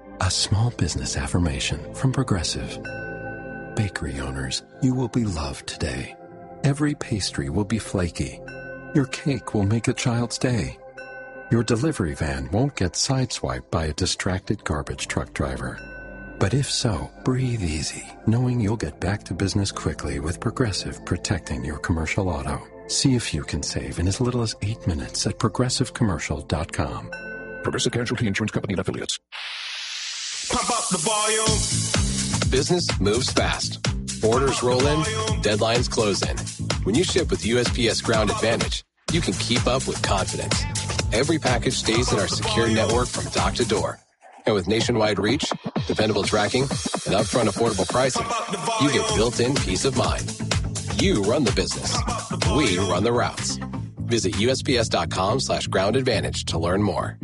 A small business affirmation from Progressive. Bakery owners, you will be loved today. Every pastry will be flaky. Your cake will make a child's day. Your delivery van won't get sideswiped by a distracted garbage truck driver. But if so, breathe easy, knowing you'll get back to business quickly with Progressive protecting your commercial auto. See if you can save in as little as 8 minutes at progressivecommercial.com. Progressive Casualty Insurance Company and Affiliates. Pump up the volume. Business moves fast. Orders roll in, deadlines close in. When you ship with USPS Ground Advantage, you can keep up with confidence. Every package stays in our secure network from dock to door. And with nationwide reach, dependable tracking, and upfront affordable pricing, you get built-in peace of mind. You run the business. We run the routes. Visit USPS.com/Ground Advantage to learn more.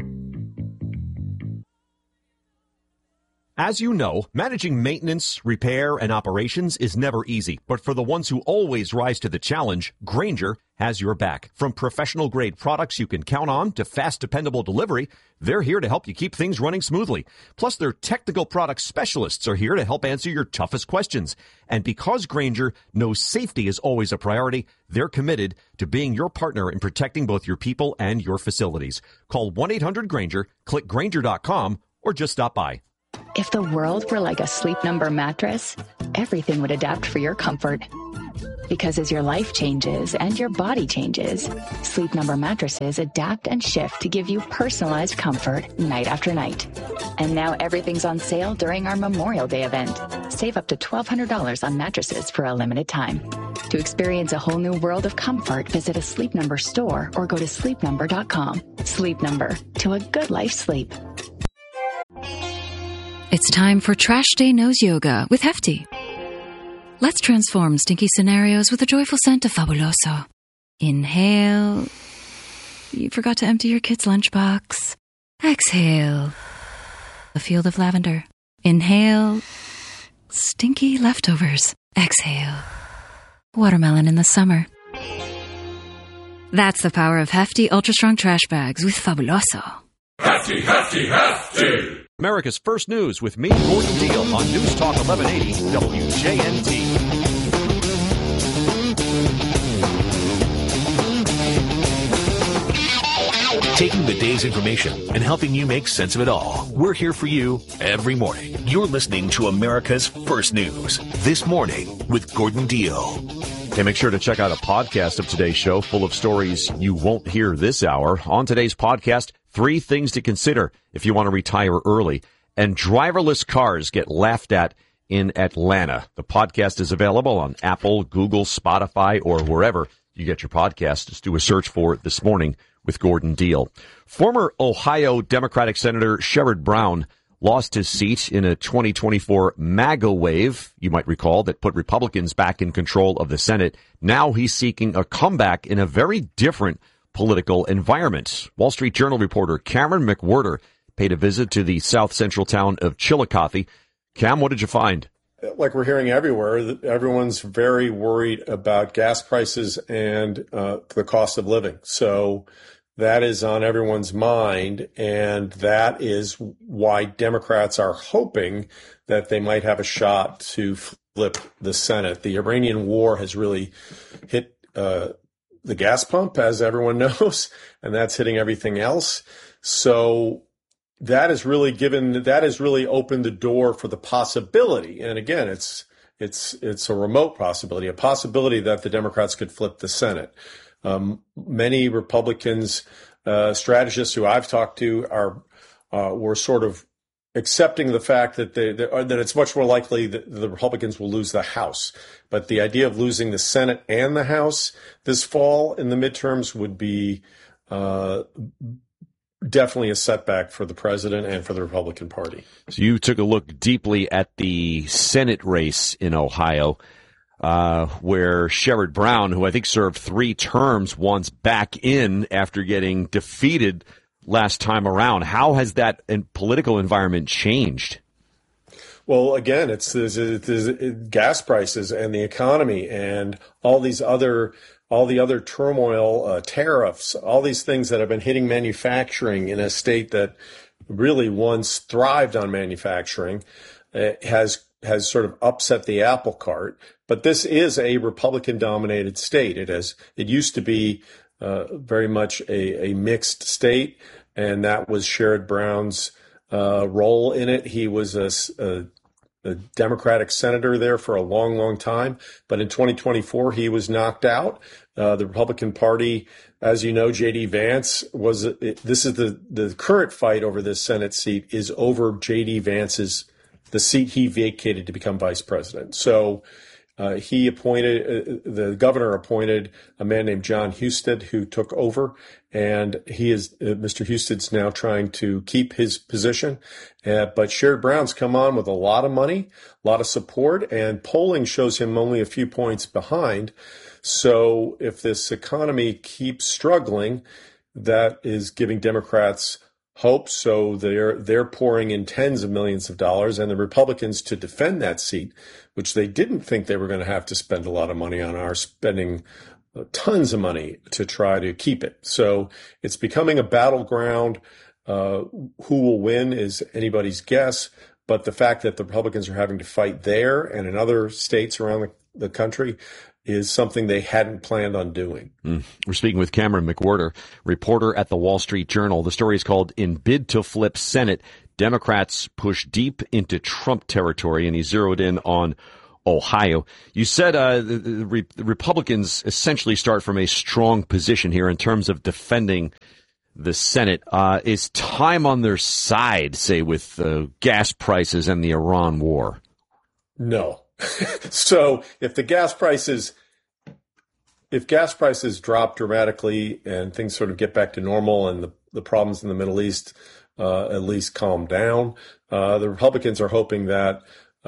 As you know, managing maintenance, repair, and operations is never easy. But for the ones who always rise to the challenge, Grainger has your back. From professional-grade products you can count on to fast, dependable delivery, they're here to help you keep things running smoothly. Plus, their technical product specialists are here to help answer your toughest questions. And because Grainger knows safety is always a priority, they're committed to being your partner in protecting both your people and your facilities. Call 1-800-GRAINGER, click Grainger.com, or just stop by. If the world were like a Sleep Number mattress, everything would adapt for your comfort. Because as your life changes and your body changes, Sleep Number mattresses adapt and shift to give you personalized comfort night after night. And now everything's on sale during our Memorial Day event. Save up to $1,200 on mattresses for a limited time. To experience a whole new world of comfort, visit a Sleep Number store or go to sleepnumber.com. Sleep Number, to a good life sleep. It's time for Trash Day Nose Yoga with Hefty. Let's transform stinky scenarios with a joyful scent of Fabuloso. Inhale. You forgot to empty your kid's lunchbox. Exhale. A field of lavender. Inhale. Stinky leftovers. Exhale. Watermelon in the summer. That's the power of Hefty Ultra Strong Trash Bags with Fabuloso. Hefty, hefty, hefty. America's First News with me, Gordon Deal, on News Talk 1180 WJNT. Taking the day's information and helping you make sense of it all. We're here for you every morning. You're listening to America's First News This Morning with Gordon Deal. Okay, make sure to check out a podcast of today's show full of stories you won't hear this hour. On today's podcast, 3 things to consider if you want to retire early. And driverless cars get laughed at in Atlanta. The podcast is available on Apple, Google, Spotify, or wherever you get your podcast. Just do a search for This Morning with Gordon Deal. Former Ohio Democratic Senator Sherrod Brown lost his seat in a 2024 MAGA wave, you might recall, that put Republicans back in control of the Senate. Now he's seeking a comeback in a very different political environment. Wall Street Journal reporter Cameron McWhirter paid a visit to the south central town of Chillicothe. Cam, what did you find? Like we're hearing everywhere, everyone's very worried about gas prices and the cost of living. So that is on everyone's mind, and that is why Democrats are hoping that they might have a shot to flip the Senate. The Iranian war has really hit the gas pump, as everyone knows, and that's hitting everything else. So that has really opened the door for the possibility. And again, it's a remote possibility, a possibility that the Democrats could flip the Senate. Many Republicans, strategists who I've talked to were sort of accepting the fact that that it's much more likely that the Republicans will lose the House. But the idea of losing the Senate and the House this fall in the midterms would be definitely a setback for the president and for the Republican Party. So you took a look deeply at the Senate race in Ohio, where Sherrod Brown, who I think served 3 terms, wants back in after getting defeated last time around. How has that political environment changed? Well, again, it's gas prices and the economy and all the other turmoil, tariffs, all these things that have been hitting manufacturing in a state that really once thrived on manufacturing, has sort of upset the apple cart. But this is a Republican-dominated state. It used to be very much a mixed state, and that was Sherrod Brown's role in it. He was a Democratic senator there for a long, long time. But in 2024, he was knocked out. The Republican Party, as you know, J.D. Vance this is the current fight over this Senate seat is over J.D. Vance's, the seat he vacated to become vice president. So the governor appointed a man named John Husted, who took over, and Mr. Husted's now trying to keep his position. But Sherrod Brown's come on with a lot of money, a lot of support, and polling shows him only a few points behind. So if this economy keeps struggling, that is giving Democrats hope. So they're pouring in tens of millions of dollars, and the Republicans, to defend that seat, which they didn't think they were going to have to spend a lot of money on, are spending tons of money to try to keep it. So it's becoming a battleground. Who will win is anybody's guess. But the fact that the Republicans are having to fight there and in other states around the country is something they hadn't planned on doing. We're speaking with Cameron McWhorter, reporter at the Wall Street Journal. The story is called "In Bid to Flip Senate, Democrats Push Deep into Trump Territory," and he zeroed in on Ohio. You said the Republicans essentially start from a strong position here in terms of defending the Senate. Is time on their side, say, with gas prices and the Iran war? No. So if gas prices drop dramatically and things sort of get back to normal and the problems in the Middle East at least calm down, the Republicans are hoping that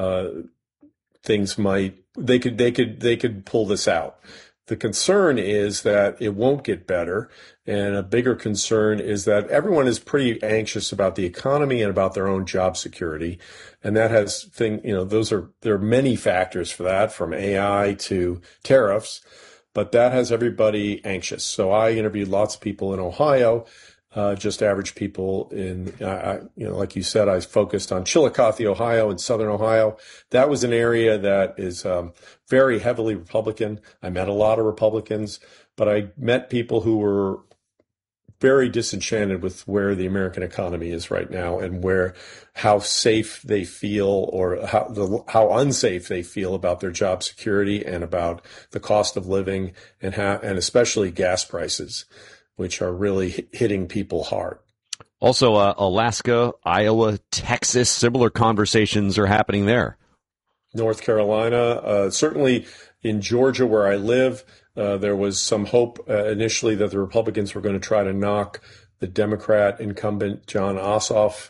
they could pull this out. The concern is that it won't get better, and a bigger concern is that everyone is pretty anxious about the economy and about their own job security, and that has there are many factors for that, from AI to tariffs, but that has everybody anxious. So I interviewed lots of people in Ohio, just average people like you said, I focused on Chillicothe, Ohio, and Southern Ohio. That was an area that is very heavily Republican. I met a lot of Republicans, but I met people who were very disenchanted with where the American economy is right now and how safe they feel, or how unsafe they feel about their job security and about the cost of living and especially gas prices, which are really hitting people hard. Also, Alaska, Iowa, Texas, similar conversations are happening there. North Carolina, certainly in Georgia, where I live, there was some hope initially that the Republicans were going to try to knock the Democrat incumbent Jon Ossoff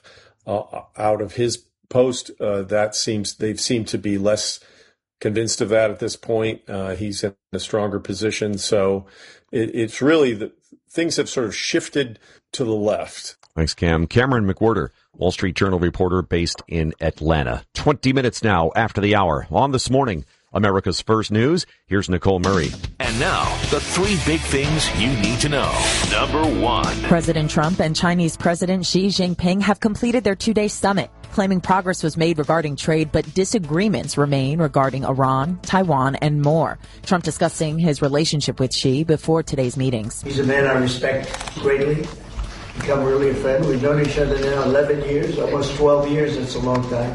out of his post. They've seemed to be less convinced of that at this point. He's in a stronger position. So it's really things have sort of shifted to the left. Thanks, Cam. Cameron McWhorter, Wall Street Journal reporter based in Atlanta. 20 minutes now after the hour. On This Morning, America's First News, here's Nicole Murray. And now, the three big things you need to know. Number one. President Trump and Chinese President Xi Jinping have completed their two-day summit, claiming progress was made regarding trade, but disagreements remain regarding Iran, Taiwan, and more. Trump discussing his relationship with Xi before today's meetings. He's a man I respect greatly, become really a friend. We've known each other now 11 years, almost 12 years. It's a long time.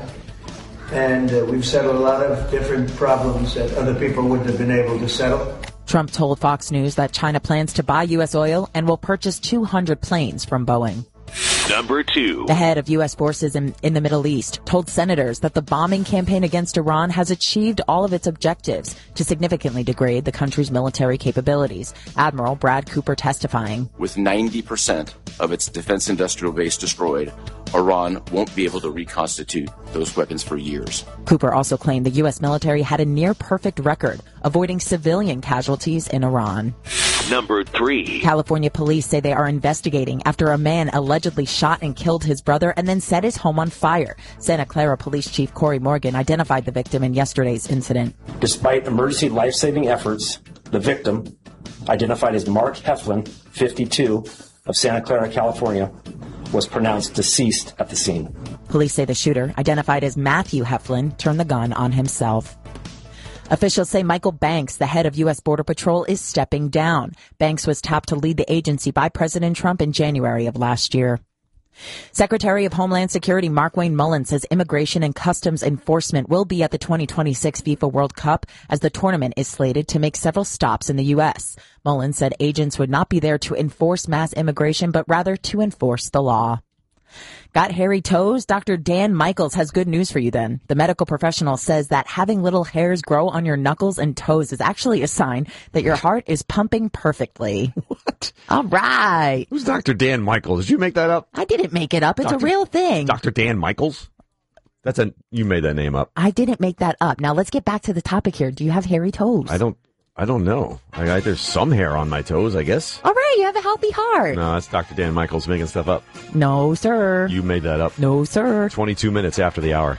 And we've settled a lot of different problems that other people wouldn't have been able to settle. Trump told Fox News that China plans to buy U.S. oil and will purchase 200 planes from Boeing. Number two. The head of U.S. forces in the Middle East told senators that the bombing campaign against Iran has achieved all of its objectives to significantly degrade the country's military capabilities. Admiral Brad Cooper testifying. With 90% of its defense industrial base destroyed, Iran won't be able to reconstitute those weapons for years. Cooper also claimed the U.S. military had a near-perfect record, avoiding civilian casualties in Iran. Number three. California police say they are investigating after a man allegedly shot and killed his brother and then set his home on fire. Santa Clara Police Chief Corey Morgan identified the victim in yesterday's incident. Despite emergency life-saving efforts, the victim, identified as Mark Heflin, 52, of Santa Clara, California, was pronounced deceased at the scene. Police say the shooter, identified as Matthew Heflin, turned the gun on himself. Officials say Michael Banks, the head of U.S. Border Patrol, is stepping down. Banks was tapped to lead the agency by President Trump in January of last year. Secretary of Homeland Security Markwayne Mullin says immigration and customs enforcement will be at the 2026 FIFA World Cup as the tournament is slated to make several stops in the U.S. Mullin said agents would not be there to enforce mass immigration, but rather to enforce the law. Got hairy toes? Dr. Dan Michaels has good news for you then. The medical professional says that having little hairs grow on your knuckles and toes is actually a sign that your heart is pumping perfectly. What? All right. Who's Dr. Dan Michaels? Did you make that up? I didn't make it up. It's a real thing. Dr. Dan Michaels? You made that name up. I didn't make that up. Now let's get back to the topic here. Do you have hairy toes? I don't know. There's some hair on my toes, I guess. All right. You have a healthy heart. No, that's Dr. Dan Michaels making stuff up. No, sir. You made that up. No, sir. 22 minutes after the hour.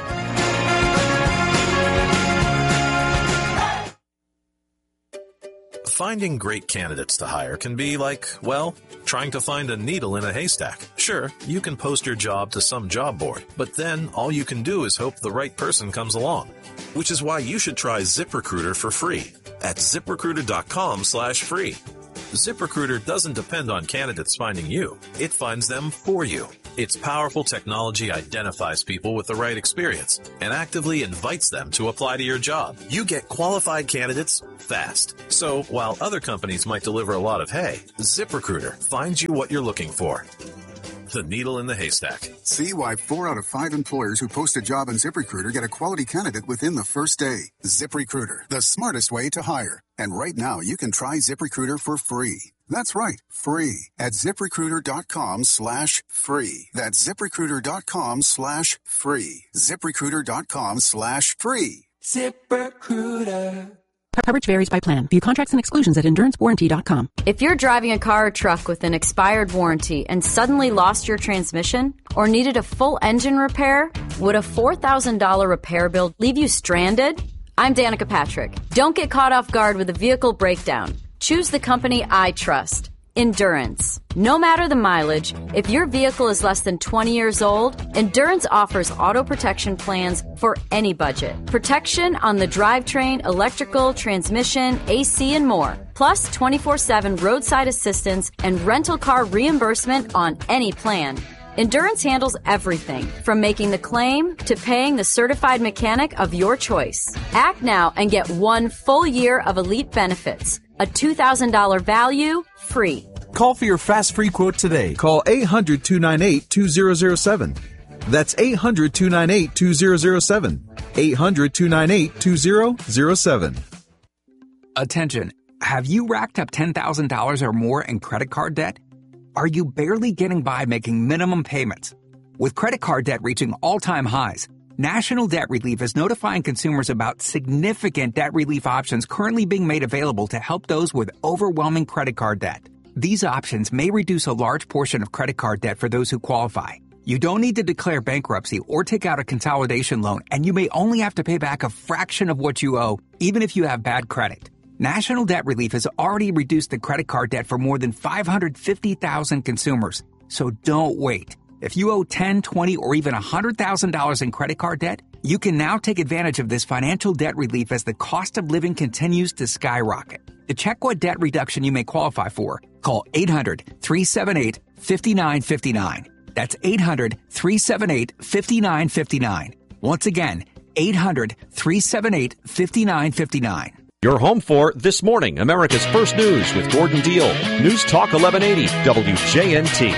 Finding great candidates to hire can be like, well, trying to find a needle in a haystack. Sure, you can post your job to some job board, but then all you can do is hope the right person comes along. Which is why you should try ZipRecruiter for free at ZipRecruiter.com/free. ZipRecruiter doesn't depend on candidates finding you. It finds them for you. Its powerful technology identifies people with the right experience and actively invites them to apply to your job. You get qualified candidates fast. So while other companies might deliver a lot of hay, ZipRecruiter finds you what you're looking for. The needle in the haystack. See why 4 out of 5 employers who post a job on ZipRecruiter get a quality candidate within the first day. ZipRecruiter, the smartest way to hire. And right now, you can try ZipRecruiter for free. That's right, free at ZipRecruiter.com/free. That's ZipRecruiter.com/free. ZipRecruiter.com/free. ZipRecruiter. Coverage varies by plan. View contracts and exclusions at EnduranceWarranty.com. If you're driving a car or truck with an expired warranty and suddenly lost your transmission or needed a full engine repair, would a $4,000 repair bill leave you stranded? I'm Danica Patrick. Don't get caught off guard with a vehicle breakdown. Choose the company I trust. Endurance. No matter the mileage, if your vehicle is less than 20 years old, Endurance offers auto protection plans for any budget. Protection on the drivetrain, electrical, transmission, AC, and more. Plus 24/7 roadside assistance and rental car reimbursement on any plan. Endurance handles everything from making the claim to paying the certified mechanic of your choice. Act now and get 1 full year of elite benefits. A $2,000 value, free. Call for your fast free quote today. Call 800-298-2007. That's 800-298-2007. 800-298-2007. Attention. Have you racked up $10,000 or more in credit card debt? Are you barely getting by making minimum payments? With credit card debt reaching all-time highs, National Debt Relief is notifying consumers about significant debt relief options currently being made available to help those with overwhelming credit card debt. These options may reduce a large portion of credit card debt for those who qualify. You don't need to declare bankruptcy or take out a consolidation loan, and you may only have to pay back a fraction of what you owe, even if you have bad credit. National Debt Relief has already reduced the credit card debt for more than 550,000 consumers. So don't wait. If you owe $10,000, $20,000, or even $100,000 in credit card debt, you can now take advantage of this financial debt relief as the cost of living continues to skyrocket. To check what debt reduction you may qualify for, call 800-378-5959. That's 800-378-5959. Once again, 800-378-5959. You're home for This Morning, America's First News with Gordon Deal. News Talk 1180 WJNT.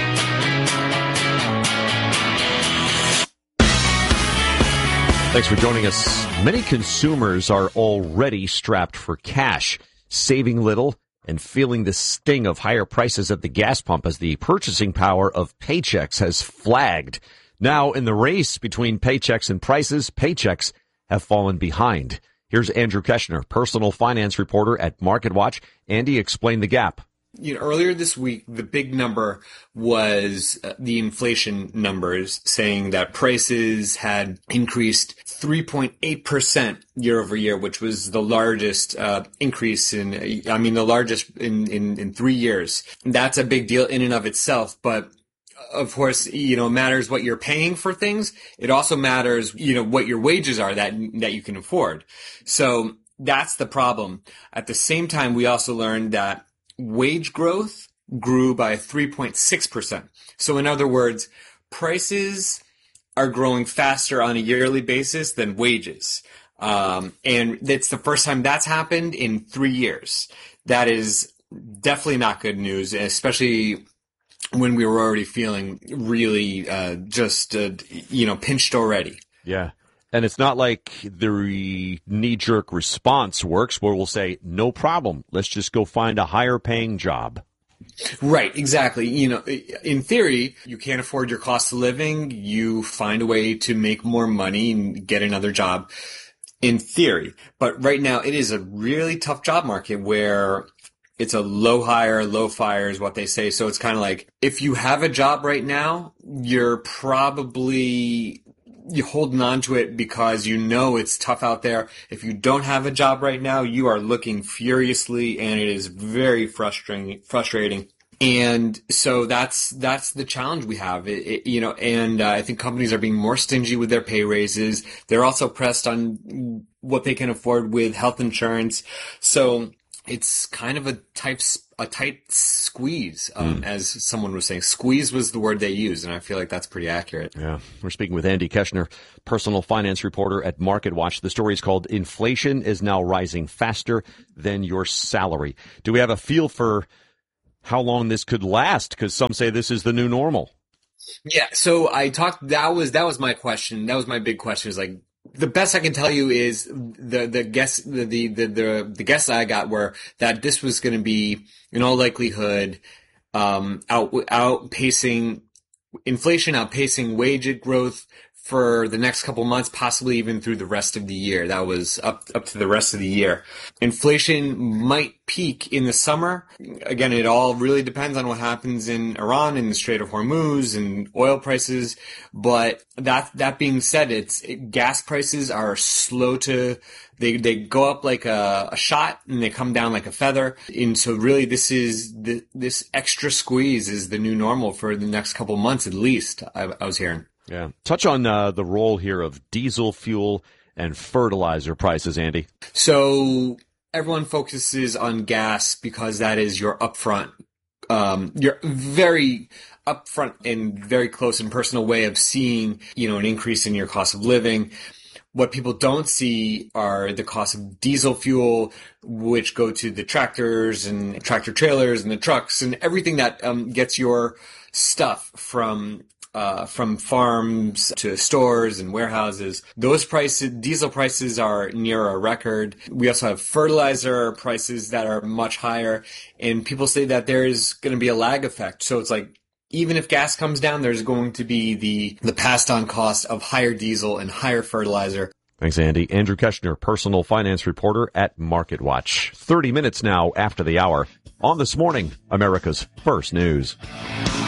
Thanks for joining us. Many consumers are already strapped for cash, saving little and feeling the sting of higher prices at the gas pump as the purchasing power of paychecks has flagged. Now, in the race between paychecks and prices, paychecks have fallen behind. Here's Andrew Keshner, personal finance reporter at MarketWatch. Andy, explain the gap. Earlier this week, the big number was the inflation numbers saying that prices had increased 3.8% year over year, which was the largest increase in 3 years. That's a big deal in and of itself, but of course, it matters what you're paying for things. It also matters, what your wages are that you can afford. So that's the problem. At the same time, we also learned that wage growth grew by 3.6%. So in other words, prices are growing faster on a yearly basis than wages. And it's the first time that's happened in 3 years. That is definitely not good news, especially when we were already feeling really pinched already. Yeah. And it's not like the knee-jerk response works where we'll say, no problem, let's just go find a higher-paying job. Right, exactly. In theory, you can't afford your cost of living. You find a way to make more money and get another job. In theory. But right now, it is a really tough job market where it's a low hire, low fire is what they say. So it's kind of like, if you have a job right now, you're holding on to it because it's tough out there. If you don't have a job right now, you are looking furiously, and it is very frustrating. And so that's the challenge we have, and I think companies are being more stingy with their pay raises. They're also pressed on what they can afford with health insurance. So it's kind of a tight squeeze, as someone was saying. Squeeze was the word they used, and I feel like that's pretty accurate. Yeah. We're speaking with Andy Keshner, personal finance reporter at MarketWatch. The story is called Inflation is Now Rising Faster Than Your Salary. Do we have a feel for how long this could last? Because some say this is the new normal. Yeah, so that was my question. That was my big question, is like, the best I can tell you is the guess I got were that this was going to be, in all likelihood, outpacing inflation, outpacing wage growth for the next couple months, possibly even through the rest of the year. That was up to the rest of the year. Inflation might peak in the summer. Again, it all really depends on what happens in Iran and the Strait of Hormuz and oil prices. But that being said, gas prices are slow to, they go up like a shot and they come down like a feather. And so really this extra squeeze is the new normal for the next couple months at least, I was hearing. Yeah. Touch on the role here of diesel fuel and fertilizer prices, Andy. So everyone focuses on gas because that is your upfront, your very upfront and very close and personal way of seeing, an increase in your cost of living. What people don't see are the cost of diesel fuel, which go to the tractors and tractor trailers and the trucks and everything that gets your stuff from farms to stores and warehouses. Those diesel prices are near a record. We also have fertilizer prices that are much higher, and people say that there is going to be a lag effect. So it's like, even if gas comes down, there's going to be the passed on cost of higher diesel and higher fertilizer. Thanks, Andy. Andrew Keshner, personal finance reporter at MarketWatch. 30 minutes now after the hour on This Morning, America's First News.